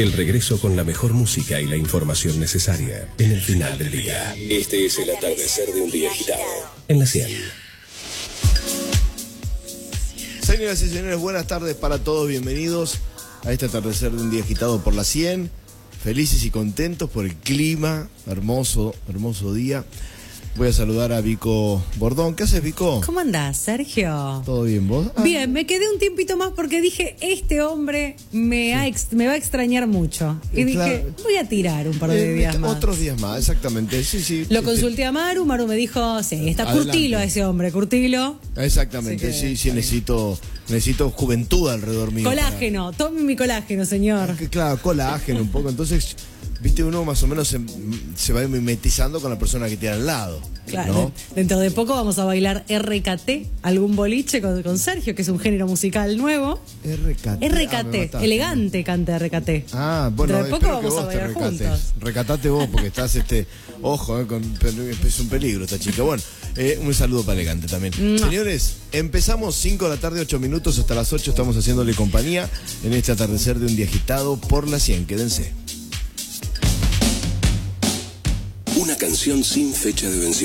El regreso con la mejor música y la información necesaria en el final del día. Este es el atardecer de un día agitado. En la 100. Señoras y señores, buenas tardes para todos. Bienvenidos a este atardecer de un día agitado por la 100. Felices y contentos por el clima. Hermoso, hermoso día. Voy a saludar a Vico Bordón. ¿Qué haces, Vico? ¿Cómo andás, Sergio? ¿Todo bien, vos? Bien, me quedé un tiempito más porque dije, este hombre me va a extrañar mucho. Y dije, voy a tirar un par de días más. Otros días más, exactamente. Sí. Lo consulté a Maru me dijo, sí, está Adelante. curtilo a ese hombre, curtilo. Exactamente, sí, necesito juventud alrededor mío. Colágeno, tome mi colágeno, señor. Claro, colágeno un poco, entonces, viste, uno más o menos se va mimetizando con la persona que tiene al lado. Claro, ¿no? dentro de poco vamos a bailar RKT, algún boliche con Sergio, que es un género musical nuevo. RKT, elegante canta RKT. Ah, bueno, dentro de poco vamos a bailar juntos. Recatate vos, porque estás, ojo, es un peligro esta chica. Bueno, un saludo para elegante también. Señores, empezamos 5 de la tarde, 8 minutos, hasta las 8 estamos haciéndole compañía en este atardecer de un día agitado por la 100. Quédense. Una canción sin fecha de vencimiento.